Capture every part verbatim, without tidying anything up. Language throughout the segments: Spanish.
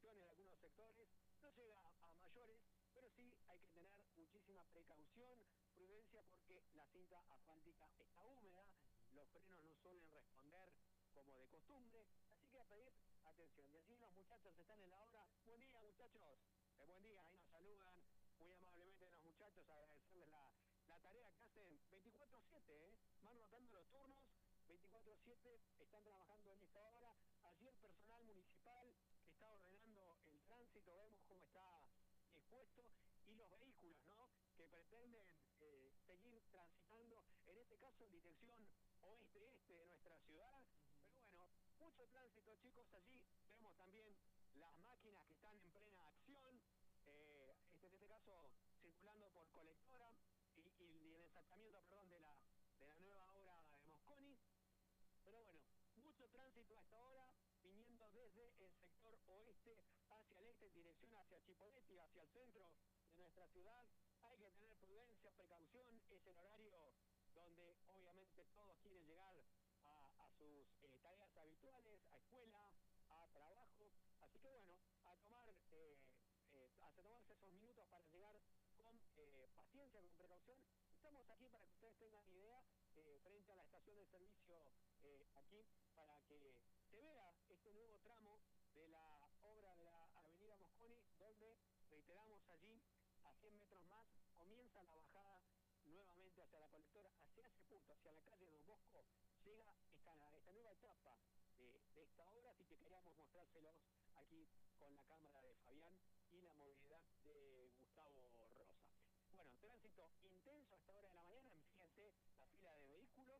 congestión en algunos sectores, no llega a, a mayores, pero sí hay que tener muchísima precaución, prudencia, porque la cinta asfáltica está húmeda, los frenos no suelen responder como de costumbre, así que a pedir atención. Y allí los muchachos están en la obra. Buen día, muchachos. Eh, buen día, ahí nos saludan muy amablemente los muchachos, agradecerles la, la tarea que hacen veinticuatro siete, ¿eh? Van rotando los turnos, veinticuatro siete están trabajando en esta obra. Allí el personal municipal que está ordenando el tránsito, vemos cómo está dispuesto, y los vehículos, ¿no?, que pretenden eh, seguir transitando, en este caso en dirección oeste-este de nuestra ciudad. Uh-huh. Pero bueno, mucho tránsito, chicos. Allí vemos también las máquinas que están en plena acción, eh, este, en este caso circulando por Colectora y, y el ensartamiento, perdón, de la, de la nueva obra de Mosconi. Pero bueno, mucho tránsito a esta hora, viniendo desde el sector oeste hacia el este, en dirección hacia Chipoleti, hacia el centro de nuestra ciudad. Hay que tener prudencia, precaución, es el horario donde obviamente todos quieren llegar a, a sus eh, tareas habituales, a escuela, a trabajo. Así que bueno, a tomar, eh, eh, a tomarse esos minutos para llegar con eh, paciencia, con precaución. Estamos aquí para que ustedes tengan idea, eh, frente a la estación de servicio eh, aquí, para que se vea este nuevo tramo de la obra de la avenida Mosconi, donde, reiteramos, allí a cien metros más comienza la bajada nuevamente hacia la Colectora, hacia ese punto, hacia la calle Don Bosco, llega esta, esta nueva etapa de, de esta obra, así que queríamos mostrárselos aquí con la cámara de Fabián y la movilidad de Gustavo Rosa. Bueno, tránsito intenso a esta hora de la mañana, fíjense la fila de vehículos,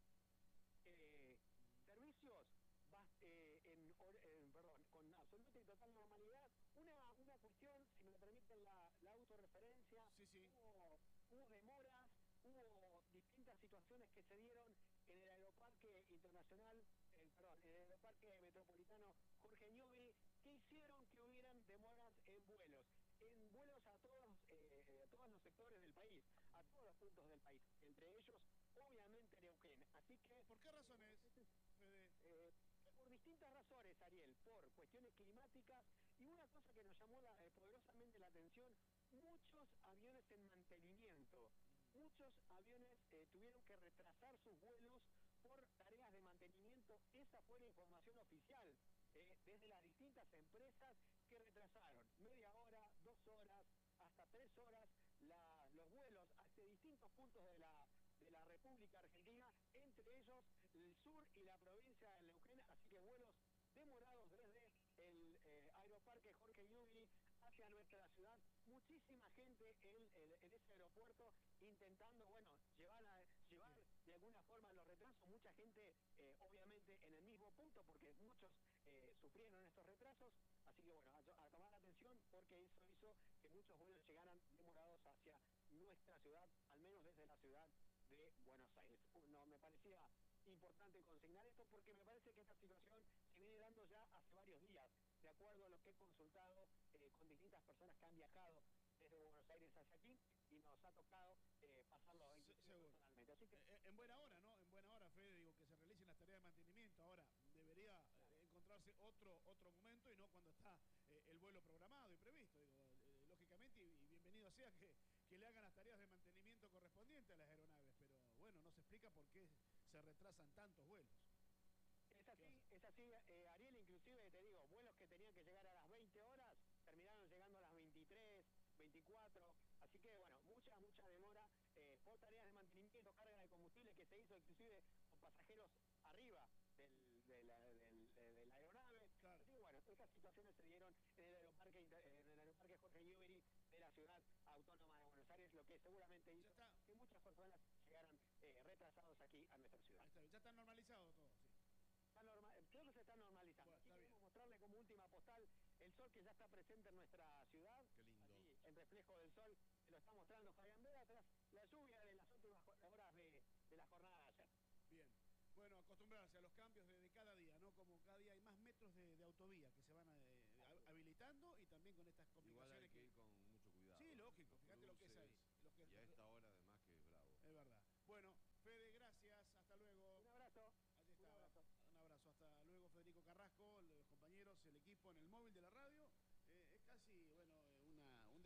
eh, servicios va, eh, en, en, perdón, con absoluta y total normalidad. Una, una cuestión, si me permiten la, la autorreferencia, sí, sí. Hubo, hubo demoras, hubo distintas situaciones que se dieron en el aeroparque internacional, eh, perdón, en el aeroparque metropolitano Jorge Newbery, que hicieron que hubieran demoras en vuelos. En vuelos a todos, eh, a todos los sectores del país, a todos los puntos del país, entre ellos, obviamente, Neuquén. Así que... ¿Por qué razones, Fede? Eh, por distintas razones, Ariel, por cuestiones climáticas, y una cosa que nos llamó la, eh, poderosamente la atención, muchos aviones en mantenimiento. Muchos aviones eh, tuvieron que retrasar sus vuelos por tareas de mantenimiento. Esa fue la información oficial, eh, desde las distintas empresas que retrasaron media hora, dos horas, hasta tres horas la, los vuelos hacia distintos puntos de la, de la República Argentina, entre ellos el sur y la provincia de Neuquén, así que vuelos demorados desde el eh, aeroparque Jorge Newbery hacia nuestra ciudad. Muchísima gente en, en, en ese aeropuerto intentando, bueno, llevar, a, llevar de alguna forma los retrasos. Mucha gente, eh, obviamente, en el mismo punto, porque muchos eh, sufrieron estos retrasos. Así que, bueno, a, a tomar atención, porque eso hizo que muchos vuelos llegaran demorados hacia nuestra ciudad, al menos desde la ciudad de Buenos Aires. No, me parecía importante consignar esto porque me parece que esta situación se viene dando ya hace varios días, de acuerdo a lo que he consultado eh, con distintas personas que han viajado desde Buenos Aires hacia aquí, y nos ha tocado eh, pasarlo inclusive personalmente. Así que, eh, en buena hora, ¿no? En buena hora, Fede, digo, que se realicen las tareas de mantenimiento. Ahora, debería claro. eh, encontrarse otro otro momento y no cuando está eh, el vuelo programado y previsto. Digo, eh, lógicamente, y, y bienvenido sea que, que le hagan las tareas de mantenimiento correspondientes a las aeronaves, pero bueno, no se explica por qué se retrasan tantos vuelos. Es así, es así, eh, Ariel, inclusive te digo, vuelos que tenían que llegar a las veinte horas, terminaron llegando a las veintitrés, veinticuatro, así que bueno, mucha, mucha demora eh, por tareas de mantenimiento, carga de combustible que se hizo inclusive con pasajeros arriba del, de, la, del, de la aeronave. Claro. Así que bueno, estas situaciones se dieron en el aeroparque, en el aeroparque Jorge Newbery de la ciudad autónoma de Buenos Aires, lo que seguramente hizo que muchas personas llegaran eh, retrasados aquí a nuestra ciudad. Está, ya está normalizado todo, sí. Está normal, creo que se está normalizando. Bueno, Aquí queremos bien. mostrarle como última postal el sol que ya está presente en nuestra ciudad. Qué lindo. Allí, el reflejo del sol que lo está mostrando Fabián Vera tras la lluvia de las últimas horas de, de la jornada de ayer. Bien. Bueno, acostumbrarse a los cambios de, de cada día, ¿no? Como cada día hay más metros de, de autovía que se van eh, habilitando, y también con estas complicaciones. Igual hay que, que ir con mucho cuidado. Sí, lógico, fíjate lo que es ahí. Lo que, y a esta hora además que es bravo. Es verdad. Bueno, Fede, gracias, hasta luego. Un abrazo. Allí está. Un abrazo. Un abrazo, hasta luego, Federico Carrasco, los compañeros, el equipo en el móvil de la radio.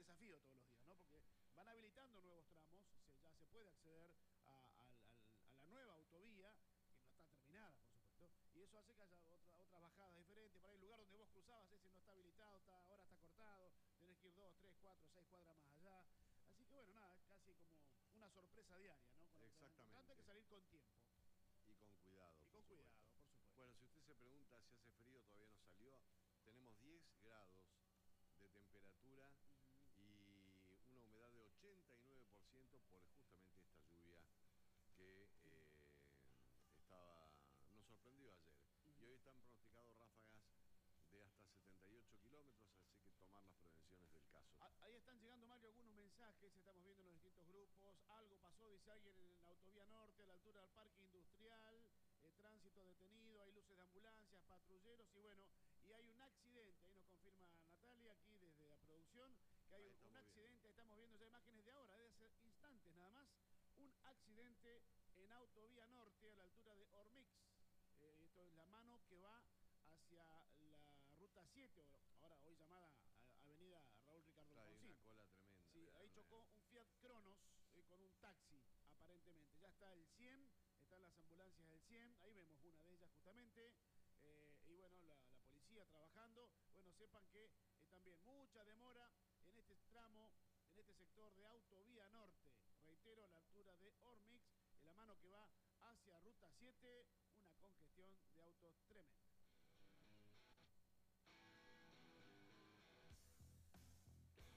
desafío todos los días, ¿no? Porque van habilitando nuevos tramos, se, ya se puede acceder a, a, a, a la nueva autovía, que no está terminada, por supuesto, y eso hace que haya otra, otras bajadas diferentes. Para el lugar donde vos cruzabas, ese no está habilitado, está, ahora está cortado, tenés que ir dos, tres, cuatro, seis cuadras más allá. Así que bueno, nada, casi como una sorpresa diaria, ¿no? Con Exactamente. Hay que salir con tiempo. Y con cuidado. Y con cuidado, por supuesto. Bueno, si usted se pregunta si hace frío, todavía no salió. Tenemos diez grados de temperatura uh-huh. y una humedad de ochenta y nueve por ciento por justamente esta lluvia que eh, estaba, nos sorprendió ayer. Uh-huh. Y hoy están pronosticados ráfagas de hasta setenta y ocho kilómetros, así que tomar las prevenciones del caso. Ahí están llegando, Mario, algunos mensajes, estamos viendo en los distintos grupos. Algo pasó, dice alguien, en la autovía norte, a la altura del parque industrial, eh, tránsito detenido, hay luces de ambulancias, patrulleros y bueno, y hay un accidente, ahí nos confirma Natalia, aquí desde la producción, que hay un, un accidente, estamos viendo ya imágenes de ahora, de hace instantes nada más, un accidente en autovía norte, a la altura de Ormix. Eh, esto es la mano que va hacia la ruta siete, ahora hoy llamada avenida Raúl Ricardo Claro, Alfonsín. Hay una cola tremenda. Sí, ahí chocó un Fiat Cronos eh, con un taxi, aparentemente. Ya está el cien, están las ambulancias del cien, ahí vemos una de ellas justamente, eh, y bueno, la, la policía trabajando. Bueno, sepan que eh, también mucha demora en este tramo, en este sector de autovía norte, reitero, a la altura de Ormix, en la mano que va hacia ruta siete, una congestión de autos tremenda.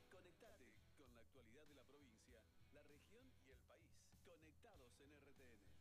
Conectate con la actualidad de la provincia, la región y el país. Conectados en R T N.